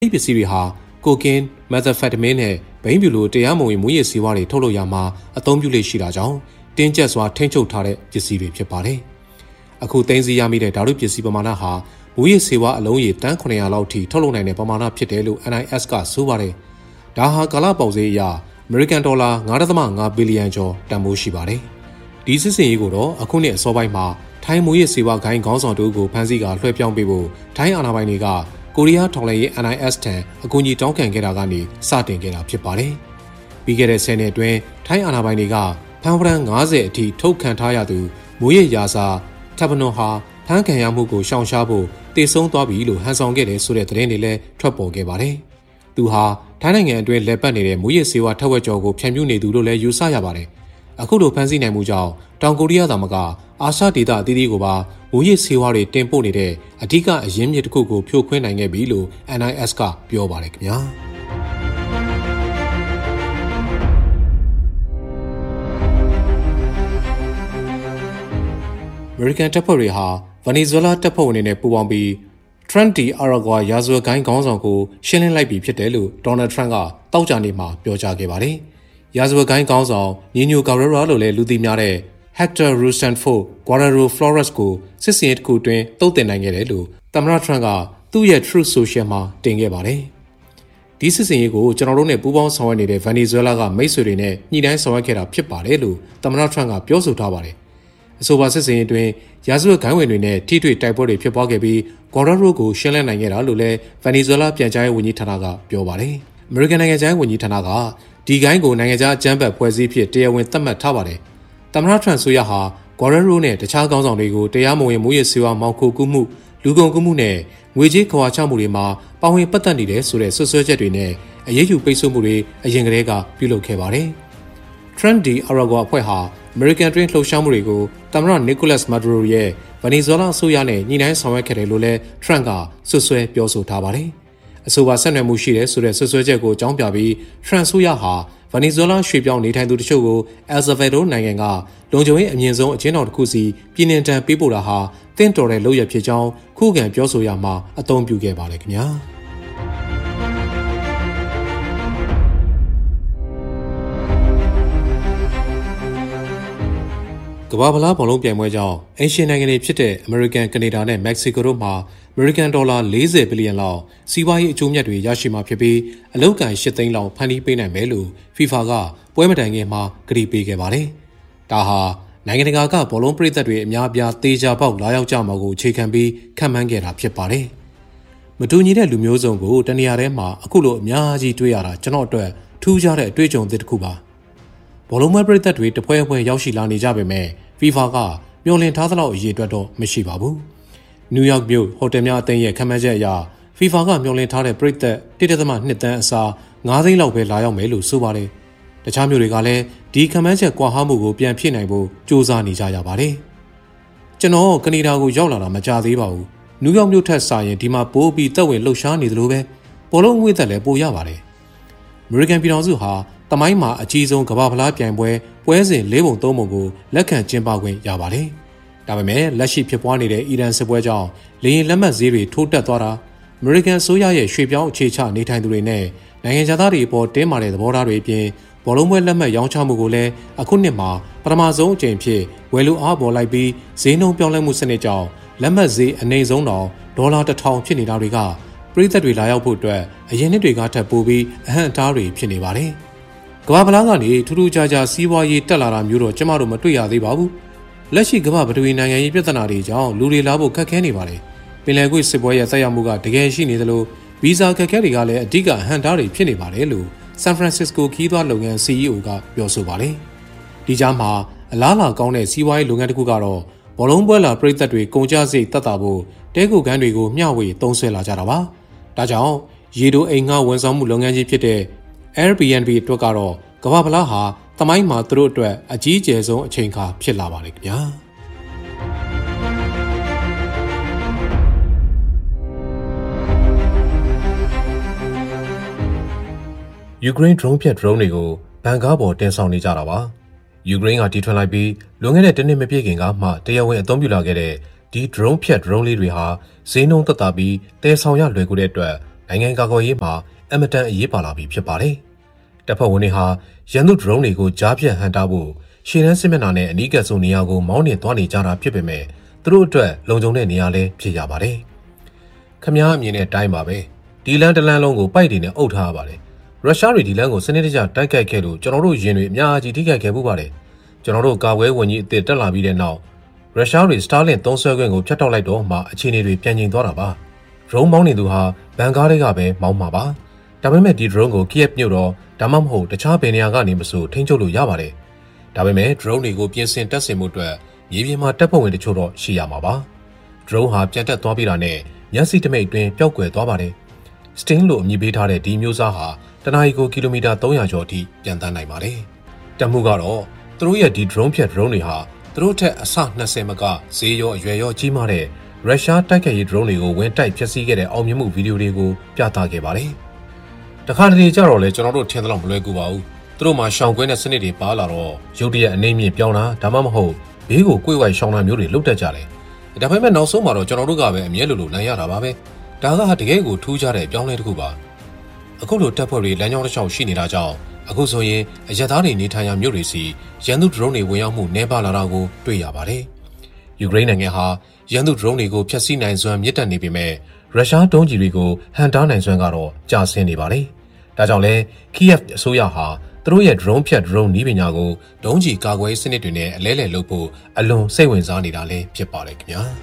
ဒီပစ္စည်းတွေဟာကိုကင်းမက်သ်ဖက်တမင်းနဲ့ဘိန်းပြူလိုတရားမဝင်မူရစ်ဆေးဝါးတွေထုတ်လုပ်ရမှာအသုံးပြုလေ့ရှိတာကြောင့်တင်းကျပ်စွာထိန်းချုပ်ထားတဲ့ပစ္စည်းတွေဖြစ်ပါတယ်။အခုသိမ်းဆည်းရမိတဲ့ဓာတုပစ္စည်းပမာဏဟာမူရစ်ဆေးဝါးအလုံးရေတန်း900လောက်ထိထုတ်လုပ်နိုင်တဲ့ပမာဏဖြစ်တယ်လို့ NIS ကဆိုပါတယ်။ဒါဟာကာလပေါက်ဈေးအရအမေရိကန်ဒေါ်လာ 9.5 ဘီလီယံကျော်တန်ဖိုးရှိပါတယ်။ဒီစစ်စင်ရေးကိုတော့အခုနှစ်အစောပိုင်းမှာထိုင်းမူရစ်ဆေးဝါးဂိုင်းခေါင်းဆောင်တို့ကိုဖမ်းဆီးကလွှဲပြောင်းပေးဖို့ထိုင်းအာဏာပိုင်တွေကကိုရီးယားထောက်လှမ်းရေး NIS ထံအကူအညီတောင်းခံခဲ့တာကနေစတင်ခဲ့တာဖြစ်ပါတယ်။ပြီးခဲ့တဲ့10နှစ်အတွင်းထိုင်းအာဏာပိုင်တွေကဖမ်းဝရမ်း90အထိထုတ်ခံထားရသူမူရစ်ရာဇာထပ်ပနွန်ဟာဖမ်းခံရမှုကိုရှောင်ရှားဖို့တေဆုံးသွားပြီလို့ဟန်ဆောင်ခဲ့တယ်ဆိုတဲ့သတင်းတွေလည်းထွက်ပေါ်ခဲ့ပါတယ်။သူဟာထိုင်းနိုင်ငံအတွင်းလက်ပတ်နေတဲ့မူရစ်ဆေးဝါးထက်ဝက်ကျော်ကိုဖြန့်ဖြူးနေသူလို့လည်းယူဆရပါတယ်။အခုလိုဖမ်းဆီးနိုင်မှုကြောင့်တောင်ကိုရီးယားသာမကအာရှဒေသအသီးသီးကိုပါမူရစ်ဆေးဝါးတွေတင်ပို့နေတဲ့အဓိကအရင်းမြစ်တစ်ခုကိုဖြိုခွင်းနိုင်ခဲ့ပြီလို့ NIS ကပြောပါတယ်ခင်ဗျာ။အမေရိကန်တပ်ဖွဲ့တွေဟာဗနီဇွဲလားတပ်ဖွဲ့ဝင်တွေနဲ့ပူးပေါင်းပြီး Trent D. Aragua ရာဇဝတ်ဂိုင်းခေါင်းဆောင်ကိုရှင်းလင်းလိုက်ပြီဖြစ်တယ်လို့ Donald Trump ကတောက်ကြနေမှာပြောကြားခဲ့ပါတယ်။ရာဇဝတ်ဂိုင်းခေါင်းဆောင်နီညိုကာရရာလို့လည်းလူသိများတဲ့ Hector Rosenfeld Guerrero Flores ကိုစစ်စင်ရေးတစ်ခုအတွင်းတုံ့တင်နိုင်ခဲ့တယ်လို့သမ္မတ Trump ကသူ့ရဲ့ Truth Social မှာတင်ခဲ့ပါတယ်။ဒီစစ်စင်ရေးကိုကျွန်တော်တို့နဲ့ပူးပေါင်းဆောင်ရွက်နေတဲ့ဗန်နီဇွဲလားကမိတ်ဆွေတွေနဲ့ညှိနှိုင်းဆောင်ရွက်ခဲ့တာဖြစ်ပါတယ်လို့သမ္မတ Trump ကပြောဆိုထားပါတယ်။အဆိုပါစစ်စင်ရေးအတွင်းရာဇဝတ်ဂိုင်းဝင်တွေနဲ့ထိတွေ့တိုက်ပွဲတွေဖြစ်ပွားခဲ့ပြီးဂေါ်ရရိုကိုရှင်းလင်းနိုင်ခဲ့တာလို့လည်းဗန်နီဇွဲလားပြန်ကြားရေးဝန်ကြီးဌာနကပြောပါတယ်။အမေရိကန်နိုင်ငံခြားရေးဝန်ကြီးဌာနကဒီဂိုင်းကိုနိုင်ငံခြားအကြမ်းဖက်ဖွဲ့စည်းဖြစ်တရားဝင်သတ်မှတ်ထားပါတယ်။သမ္မတထရန့်ဆိုရဟာဂေါ်ရရိုနဲ့တခြားခေါင်းဆောင်တွေကိုတရားမဝင်မူရစ်ဆေးဝါးမောင်ခိုကူးမှုလူကုန်ကူးမှုနဲ့ငွေကြေးခွာချမှုတွေမှာပါဝင်ပတ်သက်နေတဲ့ဆိုတဲ့ဆွဆွဲချက်တွေနဲ့အရေးယူပိတ်ဆို့မှုတွေအရင်ကတည်းကပြုလုပ်ခဲ့ပါတယ်။ Trent D. Aragua အဖွဲ့ဟာအမေရိကန်တွင်းလှုပ်ရှားမှုတွေကိုသမ္မတနီကိုလတ်မာဒူရိုရဲ့ဗနီဇွဲလားအစိုးရနဲ့ညှိနှိုင်းဆောင်ရွက်ခဲ့တယ်လို့လည်း Trump ကဆွဆွဲပြောဆိုထားပါတယ်။အဆိုပါဆက်နွယ်မှုရှိတဲ့ဆိုတဲ့ဆွဆွဲချက်ကိုအကြောင်းပြပြီး Trump ဆိုရဟာဗနီဇွဲလားရွှေ့ပြောင်းနေထိုင်သူတချို့ကို El Salvador နိုင်ငံကလုံခြုံရေးအမြင့်ဆုံးအကျဉ်းထောင်တစ်ခုစီပြည်နှင်တန်းပေးပို့တာဟာတင့်တော်တဲ့လုပ်ရဖြစ်ကြောင်းခုခံပြောဆိုရမှာအသုံးပြုခဲ့ပါတယ်ခင်ဗျာ။ကမ္ဘာ့ဖလားဘောလုံးပြိုင်ပွဲကြောင့်အိမ်ရှင်နိုင်ငံတွေဖြစ်တဲ့အမေရိကန်၊ကနေဒါနဲ့မက္ကဆီကိုတို့မှာအမေရိကန်ဒေါ်လာ40ဘီလီယံလောက်စီးပွားရေးအကျိုးမြတ်တွေရရှိမှာဖြစ်ပြီးအလုပ်ကန်8သိန်းလောက်ဖန်တီးပေးနိုင်မယ်လို့ FIFA ကပွဲမတိုင်ခင်မှာကတိပေးခဲ့ပါတယ်။ဒါဟာနိုင်ငံတကာကဘောလုံးပရိသတ်တွေအများအပြားသေချာပေါက်လာရောက်ကြမှာကိုအခြေခံပြီးခန့်မှန်းခဲ့တာဖြစ်ပါတယ်။မတူညီတဲ့လူမျိုးစုံကိုတနေရာထဲမှာအခုလိုအများကြီးတွေ့ရတာကျွန်တော်အတွက်ထူးခြားတဲ့အတွေ့အကြုံသစ်တစ်ခုပါ။ဘောလုံးပွဲပရိသတ်တွေတပွဲပွဲရောက်ရှိလာနေကြပေမဲ့ FIFA ကမျှော်လင့်ထားသလောက်အရေးအတွက်တော့မရှိပါဘူး။နယူးယောက်မြို့ဟိုတယ်များအသင်းရဲ့ခန့်မှန်းချက်အရ FIFA ကမျှော်လင့်ထားတဲ့ပရိသတ် 1.2 သန်းအစား9သိန်းလောက်ပဲလာရောက်မယ်လို့ဆိုပါတယ်။တခြားမြို့တွေကလည်းဒီခန့်မှန်းချက်ကွာဟမှုကိုပြန်ဖြည့်နိုင်ဖို့စ조사နေကြရပါတယ်။ကျွန်တော်ကနေဒါကိုရောက်လာတာမကြသေးပါဘူး။နယူးယောက်မြို့ထက်စာရင်ဒီမှာပိုးပြီးတက်ဝင်လှုပ်ရှားနေသလိုပဲဘောလုံးငွေသက်လည်းပိုရပါတယ်။အမေရိကန်ပြည်ထောင်စုဟာတမိုင်းမှာအကြီးဆုံးကမ္ဘာ့ဖလားပြိုင်ပွဲစဉ်4ပုံ3ပုံကိုလက်ခံကျင်းပခွင့်ရပါတယ်။ဒါပေမဲ့လက်ရှိဖြစ်ပွားနေတဲ့အီရန်စစ်ပွဲကြောင့်လေယာဉ်လက်မှတ်ဈေးတွေထိုးတက်သွားတာအမေရိကန်ဆိုရရဲ့ရွှေပြောင်းအခြေချနေထိုင်သူတွေနဲ့နိုင်ငံသားတွေအပေါ်တင်းမာတဲ့သဘောထားတွေအပြင်ဘောလုံးပွဲလက်မှတ်ရောင်းချမှုကိုလည်းအခုနှစ်မှာပထမဆုံးအကြိမ်ဖြစ်ဝယ်လိုအားပေါ်လိုက်ပြီးဈေးနှုန်းပြောင်းလဲမှုစနစ်ကြောင့်လက်မှတ်ဈေးအနည်းဆုံးတော့ဒေါ်လာ1000ဖြစ်နေတာတွေကပြည်သက်တွေလာရောက်ဖို့အတွက်အရင်နှစ်တွေကထပ်ပိုပြီးအဟန့်အတားတွေဖြစ်နေပါတယ်။ကမ္ဘာ့ဖလားကနေထူးထူးခြားခြားစီးပွားရေးတက်လာတာမျိုးတော့ကျမတို့မတွေ့ရသေးပါဘူး။လက်ရှိကမ္ဘာ့ပထဝီနိုင်ငံရေးပြဿနာတွေကြောင့်လူတွေလာဖို့ခက်ခဲနေပါတယ်။ပင်လယ်ကွေ့စစ်ပွဲရဲ့ဆက်ရောက်မှုကတကယ်ရှိနေသလိုဗီဇာခက်ခဲတွေကလည်းအဓိကအဟန့်အတားတွေဖြစ်နေပါတယ်လို့ဆန်ဖရန်စစ္စကိုခီးသွွားလုပ်ငန်း CEO ကပြောဆိုပါတယ်။ဒီကြားမှာအလားအလာကောင်းတဲ့စီးပွားရေးလုပ်ငန်းတစ်ခုကတော့ဘောလုံးပွဲလာပြည်သက်တွေကုန်ကျစရိတ်သက်သာဖို့တဲကူကန်းတွေကိုမျှဝေသုံးစွဲလာကြတာပါ။ဒါကြောင့်ရေတိုအိမ်ငှားဝန်ဆောင်မှုလုပ်ငန်းကြီးဖြစ်တဲ့ Airbnb အတွက်ကတော့ကမ္ဘာ့ဖလားဟာသမိုင်းမှာသူတို့အတွက်အကြီးအကျယ်ဆုံးအချိန်အခါဖြစ်လာပါတယ်ခင်ဗျာ။ယူကရိန်း drone ဖြတ် drone တွေကိုဘန်ကားပေါ်တင်ဆောင်နေကြတာပါ။ယူကရိန်းကတီထွင်လိုက်ပြီးလွန်ခဲ့တဲ့တစ်နှစ်မပြည့်ခင်ကမှတရားဝင်အသုံးပြုလာခဲ့တဲ့ဒီ drone ဖြတ် drone လေးတွေဟာဈေးနှုန်းသက်သာပြီးတည်ဆောင်ရလွယ်ကူတဲ့အတွက်နနိုင်ငံကာကွယ်ရေးမှာအမတန်အရေးပါလာပြီဖြစ်ပါတယ်။တပ်ဖွဲ့ဝင်တွေဟာရန်သူဒရုန်းတွေကိုကြားဖြတ်ဟန်တာဖို့ရှေ့တန်းစစ်မျက်နှာနဲ့အနီးကပ်ဆုံးနေရာကိုမောင်းနှင်သွားနေကြတာဖြစ်ပေမဲ့သူတို့အတွက်လုံခြုံတဲ့နေရာလည်းဖြစ်ရပါတယ်။ခမားအမြင်နဲ့တိုင်းပါပဲ။ဒီလမ်းတစ်လမ်းလုံးကိုပိုက်တွေနဲ့အုပ်ထားရပါတယ်။ရုရှားတွေဒီလမ်းကိုစနစ်တကျတိုက်ခိုက်ခဲ့လို့ကျွန်တော်တို့ရင်တွေအများကြီးထိခိုက်ခဲ့မှုပါတယ်။ကျွန်တော်တို့ကာကွယ်ဝင်ကြီးအသစ်တက်လာပြီးတဲ့နောက်ရုရှားတွေစတာလင်သုံးဆွဲခွင့်ကိုဖျက်တောက်လိုက်တော့မှအခြေအနေတွေပြန်ကျင်သွားတာပါ။ ဒရုန်းမောင်းနေသူဟာဘန်ကားတွေကပဲမောင်းမှာပါ။ဒါပေမဲ့ဒီဒရုန်းကိုကီယက်မြို့တော်ဒါမှမဟုတ်တခြားဘယ်နေရာကနေမဆိုထိန်းချုပ်လို့ရပါတယ်။ဒါပေမဲ့ဒရုန်းတွေကိုပြင်ဆင်တပ်ဆင်မှုအတွက်မြေပြင်မှာတပ်ဖွဲ့ဝင်တချို့တော့ရှိရမှာပါ။ဒရုန်းဟာပြန်တက်သွားပြီးတာနဲ့မျက်စိတမိတ်အတွင်းပျောက်ကွယ်သွားပါတယ်။ Sting လို့အမည်ပေးထားတဲ့ဒီမျိုးစားဟာတနာရီကိုကီလိုမီတာ300ကျော်အထိပြန်တန်းနိုင်ပါတယ်။တပ်မှုကတော့သူတို့ရဲ့ဒီဒရုန်းဖြတ်ဒရုန်းတွေဟာသူတို့ထက်အဆ20မကဈေးရောအရွယ်ရောကြီးမားတဲ့ရုရှားတိုက်ခိုက်ရေးဒရုန်းတွေကိုဝင်တိုက်ဖျက်ဆီးခဲ့တဲ့အောင်မြင်မှုဗီဒီယိုတွေကိုပြသခဲ့ပါတယ်။တခါတလေကြတော့လေကျွန်တော်တို့ထင်သလောက်မလွယ်ကူပါဘူး။သူတို့မှာရှောင်ကွင်းတဲ့စနစ်တွေပါလာတော့ရုတ်တရက်အနေမြင့်ပြောင်းတာဒါမှမဟုတ်ဘေးကိုကိုယ်ဝိုက်ရှောင်တာမျိုးတွေလုပ်တတ်ကြတယ်။ဒါပေမဲ့နောက်ဆုံးမှာတော့ကျွန်တော်တို့ကပဲအမြဲလိုနိုင်ရတာပါပဲ။ဒါကတကယ်ကိုထူးခြားတဲ့ပြောင်းလဲတစ်ခုပါ။အခုလိုတပ်ဖွဲ့တွေလမ်းကြောင်းတစ်လျှောက်ရှိနေတာကြောင့်အခုဆိုရင်အရက်သားတွေနေထိုင်ရာမြို့တွေစီရန်သူဒရုန်းတွေဝင်ရောက်မှုနှဲပါလာတာကိုတွေ့ရပါတယ်။ယူကရိန်းနိုင်ငံဟာရန်သူဒရုန်းတွေကိုဖျက်ဆီးနိုင်စွမ်းမြင့်တက်နေပေမဲ့ရုရှားဒုံးကျည်တွေကိုဟန်တားနိုင်စွမ်းကတော့ကျဆင်းနေပါလေ။ဒါကြောင့်လဲကီယက်အစိုးရဟာသူတို့ရဲ့ဒရုန်းဖြတ်ဒရုန်းနည်းပညာကိုဒုံးကျည်ကာကွယ်စနစ်တွေနဲ့အလဲလှယ်လုပ်ဖို့အလွန်စိတ်ဝင်စားနေတာလည်းဖြစ်ပါတယ်ခင်ဗျာ။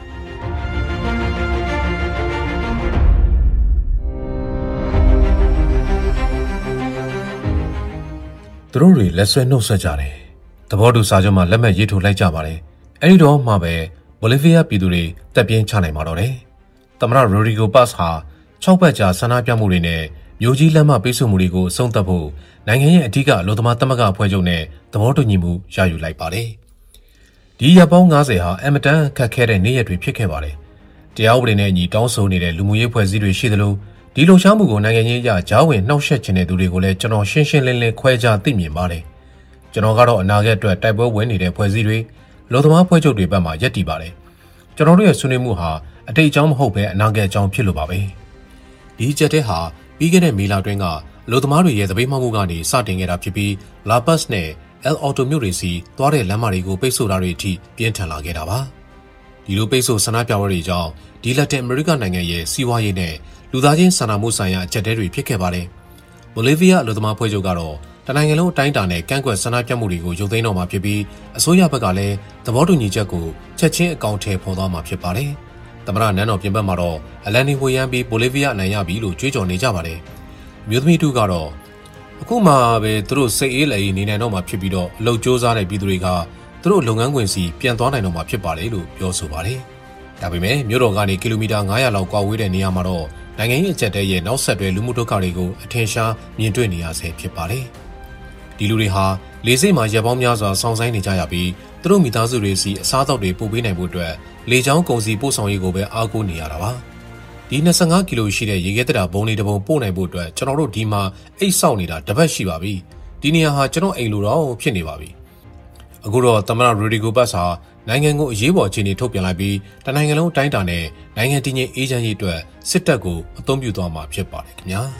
သူတို့တွေလက်ဆွဲနှုတ်ဆက်ကြတယ်။သဘောတူစာချုပ်မှာလက်မှတ်ရေးထိုးလိုက်ကြပါတယ်။အဲဒီတော့မှပဲဘိုလီဗီးယားပြည်သူတွေတပ်ပြင်းချနိုင်မှာတော့တယ်။သမ္မတရိုဒီဂိုပတ်စ်ဟာ6ပတ်ကြာဆန္ဒပြမှုတွေနဲ့မြို့ကြီးလမ်းမပိတ်ဆို့မှုတွေကိုအဆုံးသတ်ဖို့နိုင်ငံရဲ့အဓိကအလို့သမားသမဂ္ဂအဖွဲ့ချုပ်နဲ့သဘောတူညီမှုရယူလိုက်ပါတယ်။ဒီရက်ပေါင်း90ဟာအမတန်ခက်ခဲတဲ့နေ့ရက်တွေဖြစ်ခဲ့ပါတယ်။တရားဥပဒေနဲ့အညီတောင်းဆိုနေတဲ့လူမှုရေးဖွဲ့စည်းတွေရှိသလိုဒီလှုပ်ရှားမှုကိုနိုင်ငံရေးအရကြားဝင်နှောက်ယှက်ခြင်းတဲ့သူတွေကိုလည်းကျွန်တော်ရှင်းရှင်းလင်းလင်းခွဲခြားသိမြင်ပါတယ်။ကျွန်တော်ကတော့အနာဂတ်အတွက်တိုက်ပွဲဝင်နေတဲ့ဖွဲ့စည်းတွေလူသမားဖွဲ့ချုပ်တွေဘက်မှာယက်တည်ပါတယ်။ကျွန်တော်တို့ရဲ့ဆွေးနွေးမှုဟာအတိတ်အကြောင်းမဟုတ်ပဲအနာဂတ်အကြောင်းဖြစ်လို့ပါပဲ။ဒီချက်တဲ့ဟာပြီးခဲ့တဲ့မေလတွင်းကလူသမားတွေရဲ့သပိတ်မှောက်မှုကနေစတင်ခဲ့တာဖြစ်ပြီးလာပတ်စ်နဲ့ El Alto မြို့တွေစီသွားတဲ့လမ်းမတွေကိုပိတ်ဆို့တာတွေအထိပြင်းထန်လာခဲ့တာပါ။ဒီလိုပိတ်ဆို့ဆန္ဒပြပွဲတွေကြောင့်ဒီလက်တင်အမေရိကနိုင်ငံရဲ့စီးပွားရေးနဲ့လူသားချင်းစာနာမှုဆိုင်ရာအချက်အခဲတွေဖြစ်ခဲ့ပါတယ်။ဘိုလီဗီးယားလူသမားဖွဲ့ချုပ်ကတော့တနိုင်ငံလုံးအတိုင်းအတာနဲ့ကန့်ကွက်ဆန္ဒပြမှုတွေကိုရုပ်သိမ်းတော့မှာဖြစ်ပြီးအစိုးရဘက်ကလည်းသဘောတူညီချက်ကိုချက်ချင်းအကောင့်ထဲပေါ်သွားမှာဖြစ်ပါတယ်။သမ္မတနန်းတော်ပြင်ပမှာတော့အလန်နီဝေယန်ပြီးဘိုလီဗီးယားအနိုင်ရပြီလို့ကြွေးကြော်နေကြပါတယ်။မြို့သမီးတူကတော့အခုမှပဲသူတို့စိတ်အေးလက်အေးနေနိုင်တော့မှာဖြစ်ပြီးတော့အလုပ်ကြိုးစားတဲ့ပြည်သူတွေကသူတို့လုပ်ငန်းခွင်စီပြန်သွားနိုင်တော့မှာဖြစ်ပါတယ်လို့ပြောဆိုပါတယ်။ဒါပေမဲ့မြို့တော်ကနေကီလိုမီတာ900လောက်ကွာဝေးတဲ့နေရာမှာတော့နိုင်ငံရေးအကြက်တဲရဲ့နောက်ဆက်တွဲလူမှုဒုက္ခတွေကိုအထင်ရှားမြင်တွေ့နေရဆဲဖြစ်ပါတယ်။ဒီလူတွေဟာလေဆိပ်မှာရက်ပေါင်းများစွာစောင့်ဆိုင်းနေကြရပြီးသူတို့မိသားစုတွေစီအစားအသောက်တွေပို့ပေးနိုင်ဖို့အတွက်လေကြောင်းကုန်စည်ပို့ဆောင်ရေးကိုပဲအားကိုးနေရတာပါ။ဒီ25ကီလိုရှိတဲ့ရေခဲတတာဘုံလေးတစ်ပုံပို့နိုင်ဖို့အတွက်ကျွန်တော်တို့ဒီမှာအိတ်ဆောက်နေတာတစ်ပတ်ရှိပါပြီ။ဒီနေရာဟာကျွန်တော်အိမ်လိုတော့ဖြစ်နေပါပြီ။အခုတော့သမ္မတရိုဒီဂိုပတ်စ်ဟာနိုင်ငံကိုအရေးပေါ်အခြေအနေထုတ်ပြန်လိုက်ပြီးတနိုင်ငံလုံးအတိုင်းအတာနဲ့နိုင်ငံတည်ငြိမ်အေးချမ်းရေးအတွက်စစ်တပ်ကိုအသုံးပြုသွားမှာဖြစ်ပါတယ်ခင်ဗျာ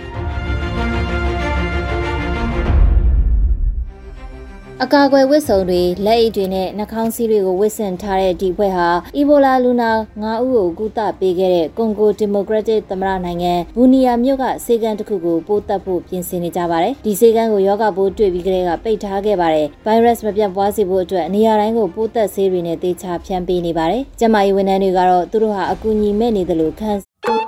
အကာအကွယ်ဝတ်စုံတွေလက်အိတ်တွေနဲ့နှာခေါင်းစည်းတွေကိုဝတ်ဆင်ထားတဲ့ဒီဖွဲ့ဟာအီဘိုလာလူနာ9ဦးကိုကုသပေးခဲ့တဲ့ကွန်ဂိုဒီမိုကရက်တစ်သမ္မတနိုင်ငံဘူနီယာမြို့ကစေကန်းတစ်ခုကိုပိုးသက်ဖို့ပြင်ဆင်နေကြပါတယ်။ဒီစေကန်းကိုယောဂပိုးတွေ့ပြီးကတည်းကပိတ်ထားခဲ့ပါတယ်။ဗိုင်းရပ်စ်မပြန့်ပွားစေဖို့အတွက်နေရာတိုင်းကိုပိုးသက်ဆေးတွေနဲ့တေချာဖြန့်ပေးနေပါတယ်။ကျန်းမာရေးဝန်ထမ်းတွေကတော့သူတို့ဟာအကူအညီမဲ့နေတယ်လို့ခံ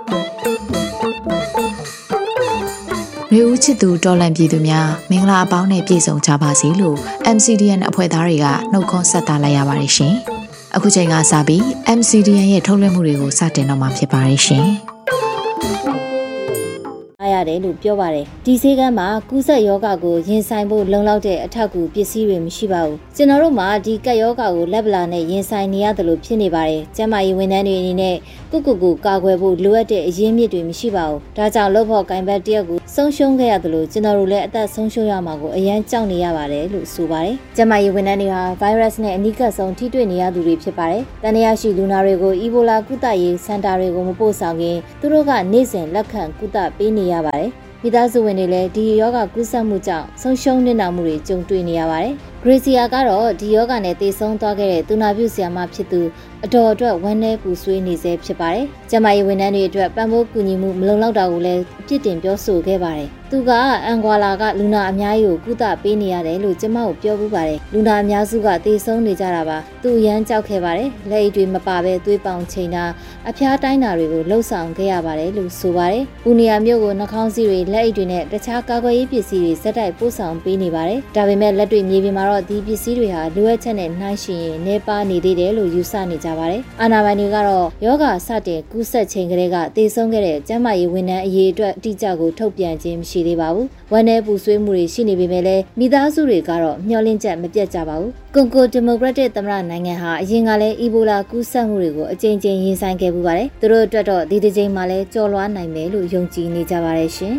လူဦးချစ်သူတော်လန်ပြည်သူများမင်္ဂလာအပေါင်းနဲ့ပြည့်စုံကြပါစေလို့ MCDN အဖွဲ့သားတွေကနှုတ်ခွန်းဆက်တာလိုက်ရပါတယ်ရှင်။အခုချိန်ကစပြီး MCDN ရဲ့ထုတ်လွှင့်မှုတွေကိုစတင်တော့မှာဖြစ်ပါတယ်ရှင်။ရတယ်လို့ပြောပါတယ်ဒီဆေးကမ်းမှာကူးစက်ယောဂကိုရင်ဆိုင်ဖို့လုံလောက်တဲ့အထောက်အကူပစ္စည်းတွေမရှိပါဘူးကျွန်တော်တို့မှာဒီကပ်ယောဂကိုလက်ဗလာနဲ့ရင်ဆိုင်နေရတယ်လို့ဖြစ်နေပါတယ်ကျန်းမာရေးဝန်ထမ်းတွေအနေနဲ့ကိုကာကွယ်ဖို့လိုအပ်တဲ့အရင်းမြစ်တွေမရှိပါဘူးဒါကြောင့်လုပ်ဖို့ကင်ဘတ်တရက်ကိုဆုံးရှုံးခဲ့ရတယ်လို့ကျွန်တော်တို့လည်းအသက်ဆုံးရှုံးရမှာကိုအရန်ကြောက်နေရပါတယ်လို့ဆိုပါတယ်ကျန်းမာရေးဝန်ထမ်းတွေဟာဗိုင်းရပ်စ်နဲ့အနီးကပ်ဆုံးထိတွေ့နေရသူတွေဖြစ်ပါတယ်တန်ရာရှိလူနာတွေကိုအီဘိုလာကုသရေးစင်တာတွေကိုမပို့ဆောင်ခင်သူတို့ကနေ့စဉ်လက်ခံကုသပေးနေရပါတယ်မိသားစုဝင်တွေလည်းဒီယောဂကူးစက်မှုကြောင့်ဆုံးရှုံးနေတာမှုတွေကြုံတွေ့နေရပါတယ်ဂရေစီယာကတော့ဒီယောဂနဲ့တည်ဆုံးသွားခဲ့တဲ့သူနာပြုဆရာမဖြစ်သူအတော်အတွက်ဝမ်းနည်းပူဆွေးနေစေဖြစ်ပါတယ်ကျမကြီးဝန်ထမ်းတွေအတွက်ပံ့ပိုးကူညီမှုမလုံလောက်တာကိုလည်းအပြစ်တင်ပြောဆိုခဲ့ပါတယ်သူကအန်ဂွာလာကလူနာအများကြီးကိုကုသပေးနေရတယ်လို့ကျမကိုပြောပူပါတယ်လူနာအများစုကတည်ဆုံးနေကြတာပါသူရမ်းကြောက်ခဲ့ပါတယ်လက်အိတ်တွေမပါဘဲသွေးပေါင်ချိန်တာအဖျားတိုင်းတာတွေကိုလှုပ်ဆောင်ခဲ့ရပါတယ်လို့ဆိုပါတယ်ဘူနီယာမြို့ကိုနှာခေါင်းစည်းတွေလက်အိတ်တွေနဲ့တခြားကာကွယ်ရေးပစ္စည်းတွေစက်တိုက်ပို့ဆောင်ပေးနေပါတယ်ဒါပေမဲ့လက်တွေ့မြေပြင်မှာတော့ဒီပစ္စည်းတွေဟာလိုအပ်ချက်နဲ့နှိုင်းယှဉ်ရင်နှဲပါနေသေးတယ်လို့ယူဆနေကြပါတယ်အာဏာပိုင်တွေကတော့ယောဂစတင်ကူးစက်ချိန်ကလေးကတည်ဆုံးခဲ့တဲ့ကျန်းမာရေးဝန်ထမ်းအရေးအတွက်အတိအကျကိုထုတ်ပြန်ခြင်းမရှိသေးပါဘူးဝမ်းနည်းပူဆွေးမှုတွေရှိနေပေမဲ့လည်းမိသားစုတွေကတော့မျှော်လင့်ချက်မပြတ်ကြပါဘူးကွန်ဂိုဒီမိုကရက်တစ်သမ္မတနိုင်ငံဟာအရင်ကလည်းအီဘိုလာကူးစက်မှုတွေကိုအကြိမ်ကြိမ်ရင်ဆိုင်ခဲ့ပူပါတယ်သူတို့အတွက်တော့ဒီတစ်ကြိမ်မှာလည်းကျော်လွှားနိုင်မယ်လို့ယုံကြည်နေကြပါတယ်ရှင်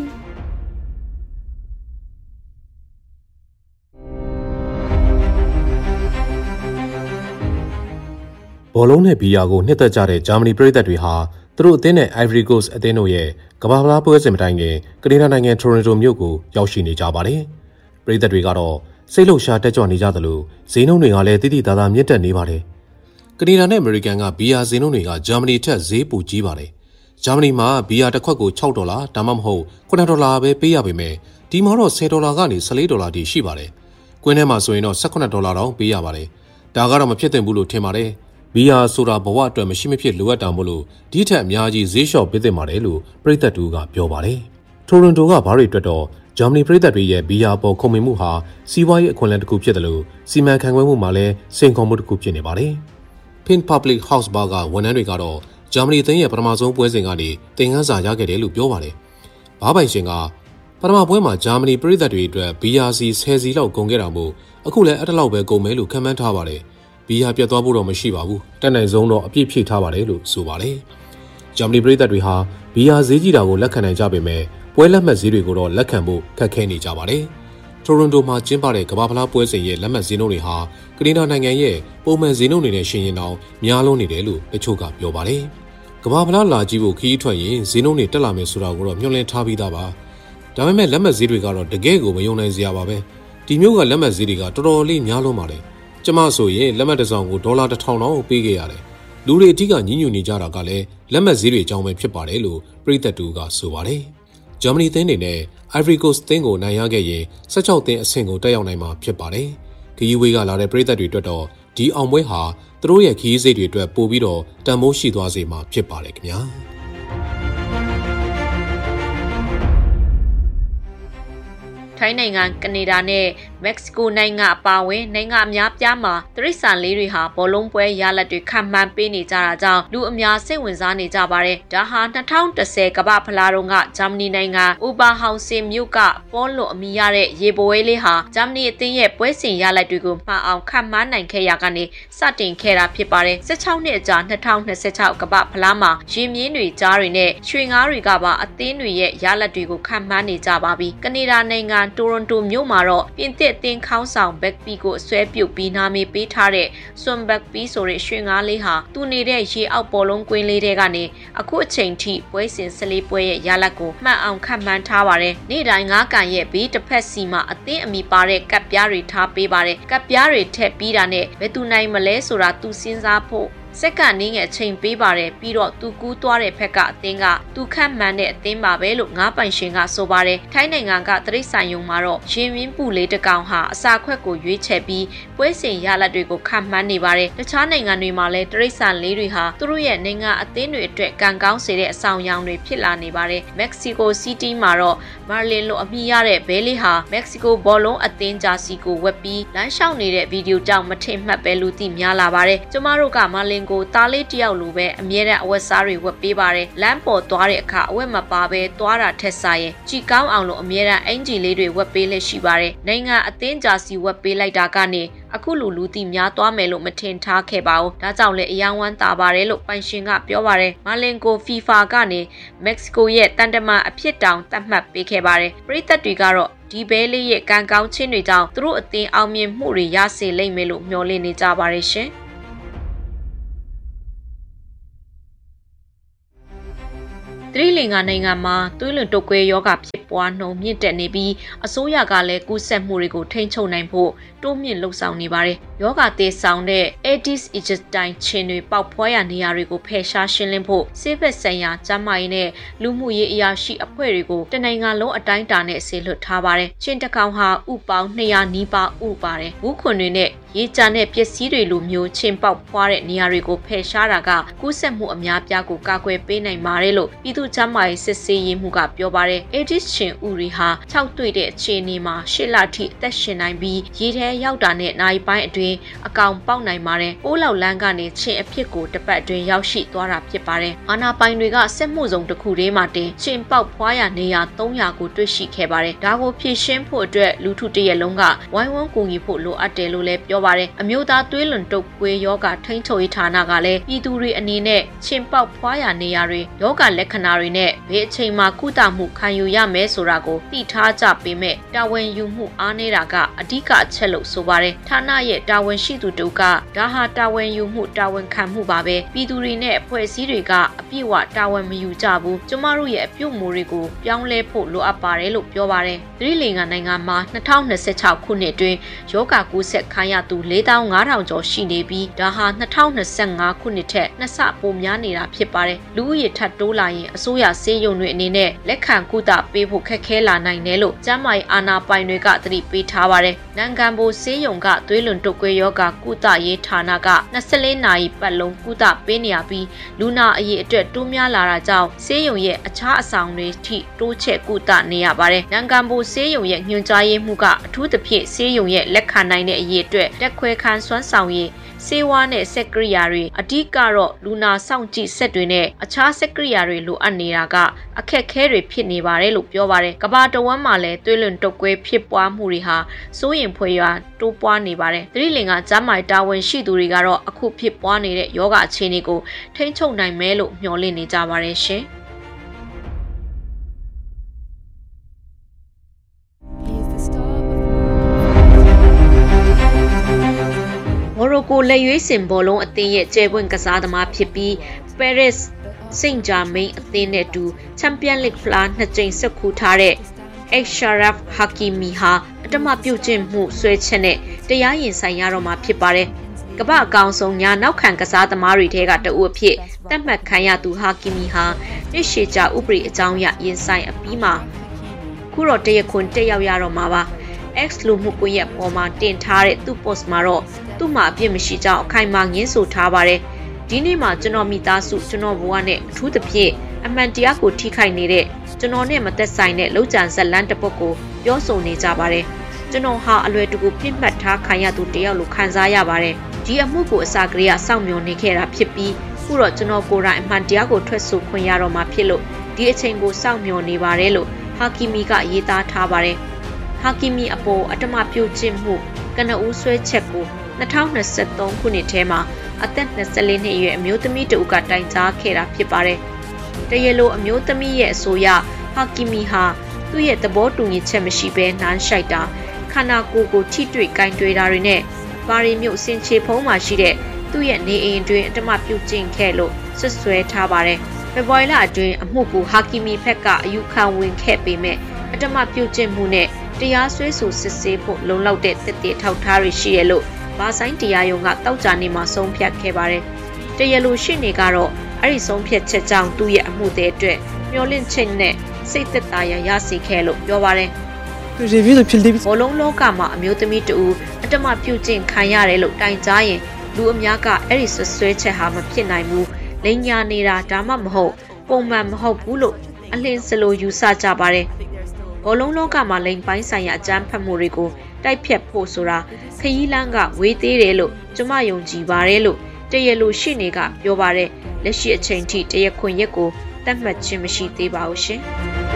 ဘောလုံးနဲ့ဘီယာကိုနှစ်သက်ကြတဲ့ဂျာမနီပရိသတ်တွေဟာသူတို့အသင်းနဲ့ Ivory Coast အသင်းတို့ရဲ့ကမ္ဘာ့ဖလားပွဲစဉ်မတိုင်ခင်ကနေဒါနိုင်ငံတိုရွန်တိုမြို့ကိုရောက်ရှိနေကြပါတယ်။ပရိသတ်တွေကတော့စိတ်လှုပ်ရှားတက်ကြွနေကြသလိုဈေးနှုန်းတွေကလည်းတိတိသားသားမြင့်တက်နေပါတယ်။ကနေဒါနဲ့အမေရိကန်ကဘီယာဈေးနှုန်းတွေကဂျာမနီထက်ဈေးပိုကြီးပါတယ်။ဂျာမနီမှာဘီယာတစ်ခွက်ကို$6ဒါမှမဟုတ်$9ပဲပေးရပေမဲ့ဒီမှာတော့$10ကနေ$14ထိရှိပါတယ်။ကွင်းထဲမှာဆိုရင်တော့$18တောင်ပေးရပါတယ်။ဒါကတော့မဖြစ်သင့်ဘူးလို့ထင်ပါတယ်။ဘီယာဆိုတာဘဝအတွက်မရှိမဖြစ်လိုအပ်တာမို့လို့ဒီထက်အများကြီးဈေးလျှော့ပေးသင့်ပါတယ်လို့ပရိသတ်တူကပြောပါတယ်။တိုရွန်တိုကဘားတွေအတွက်တော့ဂျာမနီပရိသတ်တွေရဲ့ဘီယာပေါ်ခုံမင်မှုဟာစီးပွားရေးအခွင့်အလမ်းတစ်ခုဖြစ်တယ်လို့စီမံခန့်ခွဲမှုမှာလည်းစိန်ခေါ်မှုတစ်ခုဖြစ်နေပါတယ်။ Pink Public House Bar ကဝန်ထမ်းတွေကတော့ဂျာမနီအသင်းရဲ့ပထမဆုံးပွဲစဉ်ကနေသင်ခန်းစာရခဲ့တယ်လို့ပြောပါတယ်။ဘားပိုင်ရှင်ကပထမပွဲမှာဂျာမနီပရိသတ်တွေအတွက်ဘီယာစီ10စီလောက်ကုန်ခဲ့တာမို့အခုလည်းအဲ့ဒါလောက်ပဲကုန်မယ်လို့ခန့်မှန်းထားပါတယ်။ဘီယာပြတ်သွားဖို့တော့မရှိပါဘူး။တက်နိုင်ဆုံးတော့အပြည့်ဖြည့်ထားပါတယ်လို့ဆိုပါတယ်။ဂျာမနီပရိသတ်တွေဟာဘီယာဈေးကြီးတာကိုလက်ခံနိုင်ကြပေမဲ့ပွဲလက်မှတ်ဈေးတွေကိုတော့လက်ခံဖို့ခက်ခဲနေကြပါတယ်။တိုရွန်တိုမှာကျင်းပတဲ့ကမ္ဘာ့ဖလားပွဲစဉ်ရဲ့လက်မှတ်ဈေးနှုန်းတွေဟာကနေဒါနိုင်ငံရဲ့ပုံမှန်ဈေးနှုန်းတွေနဲ့ရှင်ရင်တောင်များလွန်းနေတယ်လို့တချို့ကပြောပါတယ်။ကမ္ဘာ့ဖလားလာကြည့်ဖို့ခီးထွက်ရင်ဈေးနှုန်းတွေတက်လာမယ်ဆိုတာကိုတော့မျှော်လင့်ထားပြီးသားပါ။ဒါပေမဲ့လက်မှတ်ဈေးတွေကတော့တကယ်ကိုမယုံနိုင်စရာပါပဲ။ဒီမျိုးကလက်မှတ်ဈေးတွေကတော်တော်လေးများလွန်းပါတယ်။ကျမဆိုရင်လက်မှတ်တစ်စောင်ကို$1000တောင်ပေးခဲ့ရတယ်။လူတွေအထက်ကညှဉ်းညူနေကြတာကလည်းလက်မှတ်ဈေးတွေအကြောင်းပဲဖြစ်ပါတယ်လို့ပရိသတ်တူကဆိုပါတယ်။ဂျာမနီသင်းတွေနဲ့ Ivory Coast သင်းကိုနိုင်ရခဲ့ရင်16သင်းအဆင့်ကိုတက်ရောက်နိုင်မှာဖြစ်ပါတယ်။ခရီးဝေးကလာတဲ့ပရိသတ်တွေအတွက်တော့ဒီအောင်ပွဲဟာသူတို့ရဲ့ခရီးစိတ်တွေအတွက်ပို့ပြီးတော့တန်ဖိုးရှိသွားစေမှာဖြစ်ပါတယ်ခင်ဗျာ။ထိုင်းနိုင်ငံကနေဒါနဲ့မက္ကဆီကိုနိုင်ငံအပါအဝင်နိုင်ငံအများပြားမှာတရိษံလေးတွေဟာဘောလုံးပွဲရလဒ်တွေခံမှန်းပေးနေကြတာကြောင့်လူအများစိတ်ဝင်စားနေကြပါတယ်။ဒါဟာ2010ကမ္ဘာ့ဖလားတုန်းကဂျာမနီနိုင်ငံဥဘာဟောင်ဆင်မြို့ကပေါ်လို့အမည်ရတဲ့ရေပွဲလေးဟာဂျာမနီအသင်းရဲ့ပွဲစဉ်ရလဒ်တွေကိုမှန်အောင်ခံမှန်းနိုင်ခဲ့ရကနေစတင်ခဲ့တာဖြစ်ပါတယ်။16နှစ်အကြာ2026ကမ္ဘာ့ဖလားမှာရေမြင်းတွေကြားတွေနဲ့ရွှေငါးတွေကပါအသင်းတွေရဲ့ရလဒ်တွေကိုခံမှန်းနေကြပါပြီ။ကနေဒါနိုင်ငံတိုရွန်တိုမြို့မှာတော့ပြင်သစ်အသင်းခေါင်းဆောင်ဘက်ပီကိုအစွဲပြုတ်ပြီးနာမည်ပေးထားတဲ့ဆွန်ဘက်ပီဆိုတဲ့ရွှေငါးလေးဟာသူနေတဲ့ရေအောက်ဘောလုံးကွင်းလေးတွေကနေအခုအချိန်ထိပွဲစဉ်14ပွဲရဲ့ရလဒ်ကိုမှန်အောင်ခံမှန်းထားပါတယ်။နေ့တိုင်း9ကန်ရဲ့ဘေးတစ်ဖက်စီမှာအသင်းအမီပါတဲ့ကပ်ပြားတွေထားပေးပါတယ်။ကပ်ပြားတွေထက်ပြီးတာနဲ့ဘယ်သူနိုင်မလဲဆိုတာသူစဉ်းစားဖို့စက္ကန့်နည်းငယ်ချိန်ပေးပါတယ်ပြီးတော့သူကူးသွားတဲ့ဖက်ကအသင်းကသူခန့်မှန်းတဲ့အသင်းပါပဲလို့ငါးပိုင်ရှင်ကဆိုပါတယ်ထိုင်းနိုင်ငံကတရိษံယုံမှာတော့ရင်ရင်းပူလေးတစ်ကောင်ဟာအစာခွက်ကိုရွေးချယ်ပြီးပွဲစဉ်ရလဒ်တွေကိုခန့်မှန်းနေပါတယ်တခြားနိုင်ငံတွေမှာလည်းတရိษံလေးတွေဟာသူတို့ရဲ့နိုင်ငံအသင်းတွေအတွက်ကံကောင်းစေတဲ့အဆောင်အယောင်တွေဖြစ်လာနေပါတယ်မက္ကဆီကိုစီးတီးမှာတော့မာလင်လိုအမည်ရတဲ့ဘဲလေးဟာမက္ကဆီကိုဘောလုံးအသင်းဂျာစီကိုဝက်ပြီးလမ်းလျှောက်နေတဲ့ဗီဒီယိုကြောင့်မထင်မှတ်ပဲလူသိများလာပါတယ်ကျမတို့ကမာလင်ကိုသားလေးတယောက်လိုပဲအမြဲတမ်းအဝတ်စားတွေဝတ်ပေးပါတယ်လမ်းပေါ်သွားတဲ့အခါအဝတ်မပါဘဲသွားတာထက်စားရင်ကြည်ကောင်းအောင်လို့အမြဲတမ်းအင်ဂျီလေးတွေဝတ်ပေးလက်ရှိပါတယ်နိုင်ငံအသင်းဂျာစီဝတ်ပေးလိုက်တာကနေအခုလူသိများသွားမယ်လို့မထင်ထားခဲ့ပါဘူးဒါကြောင့်လည်းအယောင်ဝမ်းသာပါတယ်လို့ပိုင်ရှင်ကပြောပါတယ်မာလင်ကို FIFA ကနေမက္ကဆီကိုရဲ့တန်တမန်အဖြစ်တောင်သတ်မှတ်ပေးခဲ့ပါတယ်ပရိသတ်တွေကတော့ဒီဘဲလေးရဲ့ကံကောင်းခြင်းတွေကြောင့်သူတို့အသင်းအောင်မြင်မှုတွေရစေလိမ့်မယ်လို့မျှော်လင့်နေကြပါတယ်ရှင်သီရိလင်္ကာနိုင်ငံမှာသွေးလွန်တုပ်ကွေးရောဂါဖြစ်ပွားနှုန်းမြင့်တက်နေပြီးအစိုးရကလည်းကူးစက်မှုတွေကိုထိန်းချုပ်နိုင်ဖို့တိုးမြင့်လှုံ့ဆော်နေပါတယ်။ရောဂါသေဆောင်တဲ့ Aedes aegypti ချင်းတွေပေါက်ဖွားရနေရာတွေကိုဖယ်ရှားရှင်းလင်းဖို့ဆေးဘက်ဆိုင်ရာကျန်းမာရေးနဲ့လူမှုရေးအရာရှိအဖွဲ့တွေကိုတနိုင်ငံလုံးအတိုင်းအတာနဲ့ဆေးလွှတ်ထားပါတယ်။ချင်းတကောင်ဟာဥပေါင်း200နီးပါးဥပါတယ်။ဘူးခွန်တွေနဲ့ရေကြမ်းတဲ့ပစ္စည်းတွေလိုမျိုးချင်းပေါက်ဖွားတဲ့နေရာတွေကိုဖယ်ရှားတာကကူးစက်မှုအများပြားကိုကာကွယ်ပေးနိုင်ပါတယ်လို့ပြည်သူ့ကျန်းမာရေးစစ်ဆေးရေးမှုကပြောပါတယ်။ Aedes ချင်းဥတွေဟာ6တွေ့တဲ့အခြေအနေမှာ8လထိအသက်ရှင်နိုင်ပြီးရေထဲရောက်တာနဲ့နိုင်ပိုင်းအတွင်းအကောင်ပေါက်နိုင်ပါတယ်။ပိုးလောက်လန်းကနေချင်းအဖြစ်ကိုတစ်ပတ်အတွင်းရောက်ရှိသွားတာဖြစ်ပါတယ်။အာနာပိုင်တွေကစစ်မှုစုံတစ်ခုတည်းမှာတင်ချင်းပေါက်ဖွားရနေရ300ကိုတွေ့ရှိခဲ့ပါတယ်။ဒါကိုဖြည့်ရှင်းဖို့အတွက်လူထုတရက်လုံးကဝိုင်းဝန်းကူညီဖို့လိုအပ်တယ်လို့လည်းပြောပါတယ်။အမျိုးသားသွေးလွန်တုပ်ကွေးရောဂါထိန်းချုပ်ရေးဌာနကလည်းပြည်သူတွေအနေနဲ့ချင်းပေါက်ဖွားရနေရတွေရောဂါလက္ခဏာတွေနဲ့ဘယ်အချိန်မှာကုသမှုခံယူရမယ်ဆိုတာကိုသိထားကြပေမဲ့တာဝန်ယူမှုအားနည်းတာကအဓိကအချက်လို့ဆိုပါတယ်ဌာနရဲ့တာဝန်ရှိသူတို့ကဒါဟာတာဝန်ယူမှုတာဝန်ခံမှုပါပဲပြည်သူတွေနဲ့အဖွဲ့အစည်းတွေကအပြည့်အဝတာဝန်မယူကြဘူးကျမတို့ရဲ့အပြုတ်မှုတွေကိုပြောင်းလဲဖို့လိုအပ်ပါတယ်လို့ပြောပါတယ်သီရိလင်္ကာနိုင်ငံမှာ2026ခုနှစ်အတွင်းယောဂကူးစက်ခံရသူ4500ကျော်ရှိနေပြီးဒါဟာ2025ခုနှစ်ထက်2ဆပိုများနေတာဖြစ်ပါတယ်လူဦးရေထပ်တိုးလာရင်အစိုးရဆေးရုံတွေအနေနဲ့လက်ခံကုသပေးဖို့ခက်ခဲလာနိုင်တယ်လို့ကျန်းမာရေးအာဏာပိုင်တွေကသတိပေးထားပါတယ်နိုင်ငံဘိုဆေးရုံကသွေးလွန်တုပ်ကွေးရောဂါကုသရေးဌာနက24နာရီပတ်လုံးကုသပေးနေရပြီးလူနာအရေအတွက်တိုးများလာတာကြောင့်ဆေးရုံရဲ့အခြားအဆောင်တွေထိတိုးချဲ့ကုသနေရပါတယ်နိုင်ငံဘိုဆေးရုံရဲ့ညွှန်ကြားရေးမှူးကအထူးသဖြင့်ဆေးရုံရဲ့လက်ခံနိုင်တဲ့အရေအတွက်တက်ခွဲခန်းစွမ်းဆောင်ရေးဆေးဝါးနဲ့စက်ကရိယာတွေအဓိကတော့လူနာစောင့်ကြည့်စက်တွေနဲ့အခြားစက်ကရိယာတွေလိုအပ်နေတာကအခက်ခဲတွေဖြစ်နေပါတယ်လို့ပြောပါတယ်ကမ္ဘာတဝန်းမှာလည်းသွေးလွန်တုပ်ကွေးဖြစ်ပွားမှုတွေဟာစိုးရိမ်ဖွယ်ရာတိုးပွားနေပါတယ်သီရိလင်္ကာကျန်းမာရေးတာဝန်ရှိသူတွေကတော့အခုဖြစ်ပွားနေတဲ့ယောဂအခြေအနေကိုထိန်းချုပ်နိုင်မယ်လို့မျှော်လင့်နေကြပါတယ်ရှင်မော်ရိုကိုလက်ရွေးစင်ဘောလုံးအသင်းရဲ့ကျဲပွင့်ကစားသမားဖြစ်ပြီး Paris Saint-Germain အသင်းနဲ့တူ Champions League ဖလား2ကြိမ်ဆက်ခူးထားတဲ့ Achraf Hakimi ဟာအတ္တမပြုတ်ကျင့်မှုဆွဲချက်နဲ့တရားရင်ဆိုင်ရတော့မှာဖြစ်ပါတယ်။ကမ္ဘာအကောင်ဆုံးညာနောက်ခံကစားသမားတွေထဲကတဦးအဖြစ်သတ်မှတ်ခံရသူ Hakimi ဟာနှစ်ရှည်ကြာဥပဒေအကြောင်းအရရင်ဆိုင်အပြီးမှာခုတော့တရခွန်တက်ရောက်ရတော့မှာပါ။ X လူမှုကွန်ရက်ပေါ်မှာတင်ထားတဲ့သူ့ post မှာတော့သူ့မှာအပြစ်မရှိကြောင်းအခိုင်အမာငြင်းဆိုထားပါတယ်။ဒီနေ့မှာကျွန်တော်မိသားစုကျွန်တော်ဘဝနဲ့အထူးသဖြင့်အမှန်တရားကိုထိခိုက်နေတဲ့ကျွန်တော်နဲ့မသက်ဆိုင်တဲ့လောက်ကျန်ဇက်လန်းတစ်ပုဒ်ကိုပြောဆိုနေကြပါတယ်။ကျွန်တော်ဟာအလွယ်တကူပြစ်မှတ်ထားခံရသူတယောက်လိုခံစားရပါတယ်။ဒီအမှုကိုအစကတည်းကစောင့်မျှော်နေခဲ့တာဖြစ်ပြီးခုတော့ကျွန်တော်ကိုယ်တိုင်အမှန်တရားကိုထွက်ဆိုခွင့်ရတော့မှာဖြစ်လို့ဒီအချိန်ကိုစောင့်မျှော်နေပါတယ်လို့ဟာကီမီကရေးသားထားပါတယ်။ဟာကီမီအပေါ်အတ္တမပြုတ်ကျင့်မှုကနဦးဆွဲချက်ကို2023ခုနှစ်ထဲမှာအသက်24နှစ်အရွယ်အမျိုးသမီးတဦးကတိုင်ကြားခဲ့တာဖြစ်ပါတယ်။တရလိုအမျိုးသမီးရဲ့အဆိုအရဟာကီမီဟာသူ့ရဲ့သဘောတူညီချက်မရှိဘဲနှမ်းရှိုက်တာခန္ဓာကိုယ်ကိုထိတွေ့ကင်တွေ့တာတွေနဲ့ပါရီမြို့စင်ချေဖုံးမှာရှိတဲ့သူ့ရဲ့နေအိမ်အတွင်းအတ္တမပြုတ်ကျင့်ခဲ့လို့ဆွဆွဲထားပါတယ်။ဖေဖော်ဝါရီလအတွင်းအမှုကိုဟာကီမီဘက်ကအယူခံဝင်ခဲ့ပေမဲ့အတ္တမပြုတ်ကျင့်မှုနဲ့တရားစွဲဆိုစစ်ဆေးဖို့လုံလောက်တဲ့သက်သေထောက်ထားတွေရှိရလို့ဘာဆိုင်တရားရုံးကတောက်ကြနေမှာဆုံးဖြတ်ခဲ့ပါတယ်။တရားလိုရှိနေကတော့အဲ့ဒီဆုံးဖြတ်ချက်ကြောင့်သူ့ရဲ့အမှုတွေအတွက်မျောလင့်ချက်နဲ့စိတ်သက်သာရရစေခဲ့လို့ပြောပါတယ်။ဘောလုံးလောကမှာအမျိုးသမီးတူအတ္တမပြုတ်ကျင့်ခံရတယ်လို့တိုင်ကြားရင်လူအများကအဲ့ဒီဆွဲချက်ဟာမဖြစ်နိုင်ဘူး။လိန်ညာနေတာဒါမှမဟုတ်ပုံမှန်မဟုတ်ဘူးလို့အလင်းစလိုယူဆကြပါတယ်။ဘောလုံးလောကမှာလိန်ပိုင်းဆိုင်ရာအကြမ်းဖက်မှုတွေကိုတိုက်ဖြတ်ဖို့ဆိုတာခရီးလမ်းကဝေးသေးတယ်လို့ကျွန်မယုံကြည်ပါတယ်လို့တရလိုရှိနေကပြောပါတဲ့လက်ရှိအချိန်ထိတရခွင့်ရက်ကိုတတ်မှတ်ခြင်းမရှိသေးပါဘူးရှင်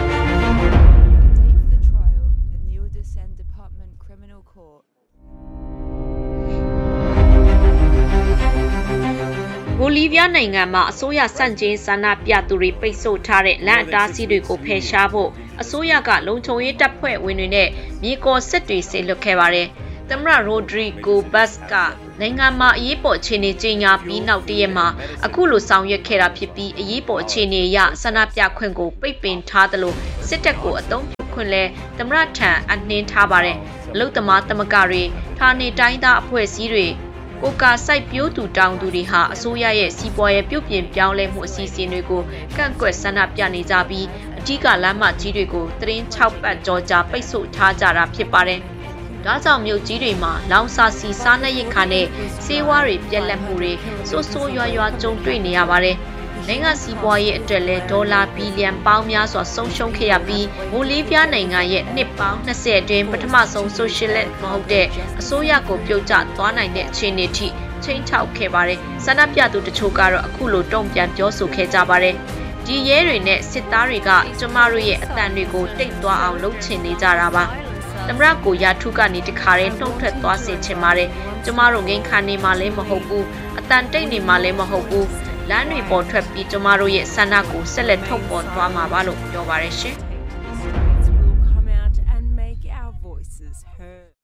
ဘိုလီးဗီးယားနိုင်ငံမှာအစိုးရစန့်ကျင်ဆန္ဒပြသူတွေပိတ်ဆို့ထားတဲ့လမ်းအတားဆီးတွေကိုဖယ်ရှားဖို့အစိုးရကလုံခြုံရေးတပ်ဖွဲ့ဝင်တွေနဲ့မြေကော်စစ်တွေဆေလွတ်ခဲ့ပါတယ်။သမ္မတရိုဒရီဂိုဘတ်စ်ကနိုင်ငံမှာအရေးပေါ်အခြေအနေကြေညာပြီးနောက်တရက်မှာအခုလိုဆောင်ရွက်ခဲ့တာဖြစ်ပြီးအရေးပေါ်အခြေအနေအရဆန္ဒပြခွင့်ကိုပိတ်ပင်ထားသလိုစစ်တပ်ကိုအသုံးပြုခွင့်လဲသမ္မတထံအနှင်းထားပါတယ်။အလုသမားသမဂ္ဂတွေဌာနေတိုင်းသားအဖွဲ့အစည်းတွေကိုကာစိုက်ပြိုးသူတောင်သူတွေဟာအစိုးရရဲ့စီးပွားရေးပြုပြင်ပြောင်းလဲမှုအစီအစဉ်တွေကိုကန့်ကွက်ဆန္ဒပြနေကြပြီးအထူးကလမ်းမကြီးတွေကိုသတင်း6ပတ်ကြောကြာပိတ်ဆို့ထားကြတာဖြစ်ပါတယ်။ဒါကြောင့်မြို့ကြီးတွေမှာလောင်စာဆီစားနပ်ရိက္ခာနဲ့ဆေးဝါးတွေပြက်လက်မှုတွေဆိုးရွားကြုံတွေ့နေရပါတယ်။နိုင်ငံစီးပွားရေးအတွက်လဲဒေါ်လာဘီလီယံပေါင်းများစွာဆုံးရှုံးခဲ့ရပြီးဘိုလီးဗီးယားနိုင်ငံရဲ့နှစ်ပေါင်း20အတွင်းပထမဆုံးဆိုရှယ်လစ်မဟုတ်တဲ့အစိုးရကိုပြုတ်ကျသွားနိုင်တဲ့အခြေအနေထိချိန်ချောက်ခဲ့ပါတယ်။ဆန္ဒပြသူတချို့ကတော့အခုလိုတုံ့ပြန်ပြောဆိုခဲ့ကြပါတယ်။ဒီရဲတွေနဲ့စစ်သားတွေကကျမတို့ရဲ့အတန်တွေကိုတိတ်သွားအောင်လုပ်ချင်နေကြတာပါ။သမ္မတကိုရာထုကနေတခါတည်းနှုတ်ထွက်သွားစေချင်ပါတယ်။ကျမတို့ငိမ့်ခါနေမှလည်းမဟုတ်ဘူး။အတန်တိတ်နေမှလည်းမဟုတ်ဘူး။လမ်းတွေပေါ်ထွက်ပြီးကျမတို့ရဲ့ဆန္ဒကိုဆက်လက်ထုတ်ပေါ်သွားမှာပါလို့ပြောပါရရှင်